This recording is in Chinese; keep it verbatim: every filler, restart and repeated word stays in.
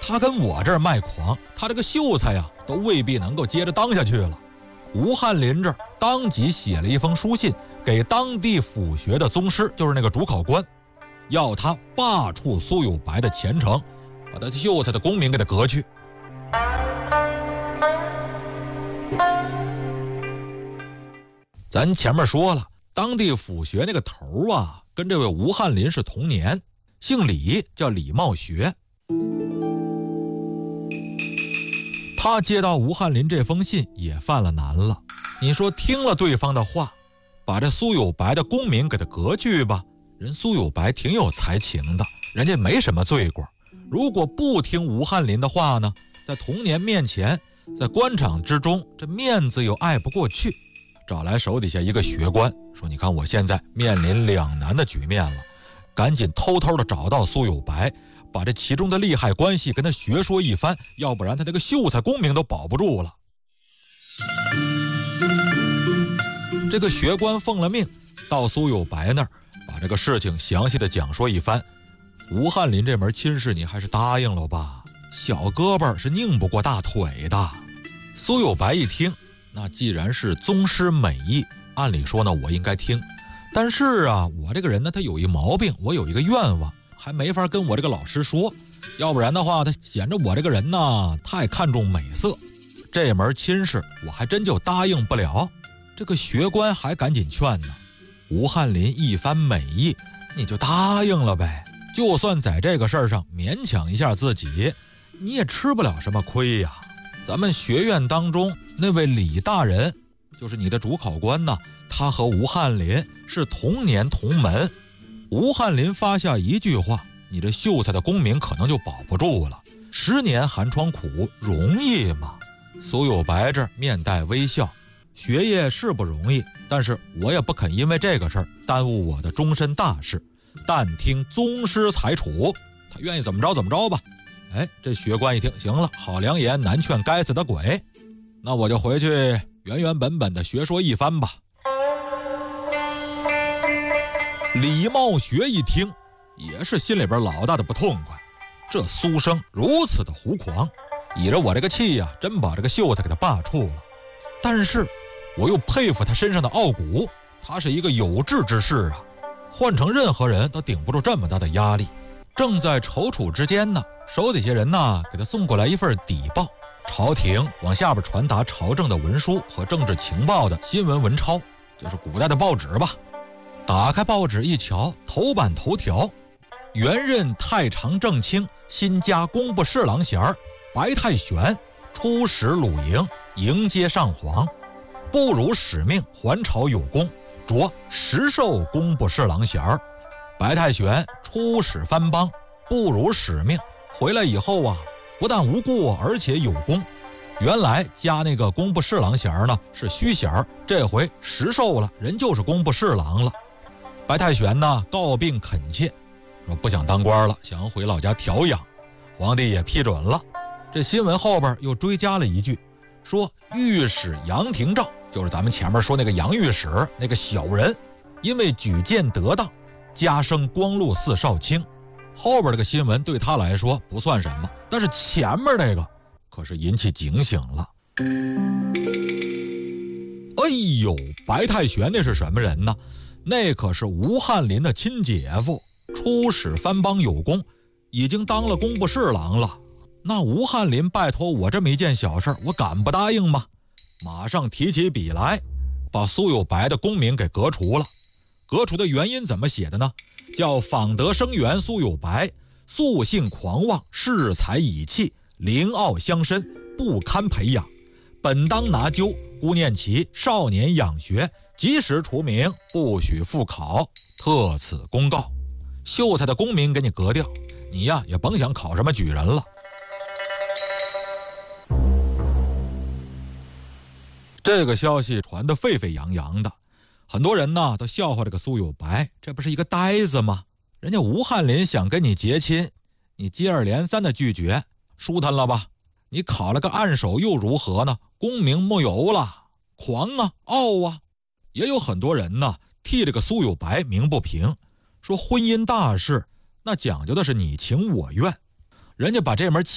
他跟我这儿卖狂，他这个秀才呀，都未必能够接着当下去了。吴翰林这儿当即写了一封书信给当地府学的宗师，就是那个主考官，要他罢黜苏有白的前程，把他秀才的功名给他革去。咱前面说了，当地府学那个头啊，跟这位吴翰林是同年，姓李，叫李茂学。他接到吴翰林这封信也犯了难了。你说听了对方的话，把这苏有白的功名给他革去吧，人苏有白挺有才情的，人家没什么罪过。如果不听吴翰林的话呢，在同年面前，在官场之中，这面子又碍不过去，找来手底下一个学官，说你看我现在面临两难的局面了，赶紧偷偷的找到苏有白，把这其中的利害关系跟他学说一番，要不然他这个秀才功名都保不住了。这个学官奉了命，到苏有白那儿，把这个事情详细的讲说一番。吴翰林这门亲事你还是答应了吧，小胳膊是拧不过大腿的。苏有白一听，那既然是宗师美意，按理说呢我应该听，但是啊我这个人呢他有一毛病，我有一个愿望还没法跟我这个老师说，要不然的话他显着我这个人呢太看重美色，这门亲事我还真就答应不了。这个学官还赶紧劝呢，吴翰林一番美意，你就答应了呗，就算在这个事儿上勉强一下自己，你也吃不了什么亏呀。咱们学院当中那位李大人，就是你的主考官呢，他和吴翰林是同年同门。吴翰林发下一句话，你这秀才的功名可能就保不住了。十年寒窗苦，容易吗？苏有白这面带微笑，学业是不容易，但是我也不肯因为这个事儿耽误我的终身大事，但听宗师裁处，他愿意怎么着怎么着吧。哎，这学官一听，行了，好良言难劝该死的鬼，那我就回去原原本本的学说一番吧。李茂学一听，也是心里边老大的不痛快，这苏生如此的胡狂，倚着我这个气呀、啊，真把这个秀才给他罢黜了。但是我又佩服他身上的傲骨，他是一个有志之士啊，换成任何人都顶不住这么大的压力。正在踌躇之间呢，手底下人呢给他送过来一份底报，朝廷往下边传达朝政的文书和政治情报的新闻文钞，就是古代的报纸吧。打开报纸一瞧，头版头条，原任太常正卿新加工部侍郎衔白太玄出使鲁营，迎接上皇，不辱使命，还朝有功，着实授工部侍郎衔。白太玄出使藩邦，不辱使命，回来以后啊，不但无故，而且有功。原来加那个工部侍郎衔呢是虚衔，这回实授了，人就是工部侍郎了。白太玄呢告病恳切，说不想当官了，想回老家调养。皇帝也批准了。这新闻后边又追加了一句，说御史杨廷照，就是咱们前面说那个杨御史那个小人，因为举荐得当，加升光禄寺少卿。后边这个新闻对他来说不算什么，但是前面那个可是引起警醒了。哎呦，白太玄那是什么人呢？那可是吴翰林的亲姐夫，出使藩邦有功，已经当了工部侍郎了。那吴翰林拜托我这么一件小事，我敢不答应吗？马上提起笔来，把苏有白的功名给革除了。革除的原因怎么写的呢？叫访得生源苏有白，素性狂妄，恃才以气，凌傲乡绅，不堪培养，本当拿究，姑念其少年养学，及时除名，不许复考，特此公告。秀才的功名给你革掉，你呀也甭想考什么举人了。这个消息传得沸沸扬扬的，很多人呢都笑话这个苏有白，这不是一个呆子吗？人家吴翰林想跟你结亲，你接二连三的拒绝，舒坦了吧？你考了个暗手又如何呢？功名没有了，狂啊，傲啊。也有很多人呢替这个苏有白鸣不平，说婚姻大事那讲究的是你情我愿，人家把这门